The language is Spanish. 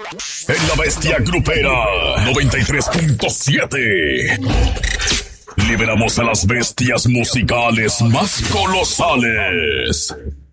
En la bestia grupera 93.7. Liberamos a las bestias musicales más colosales.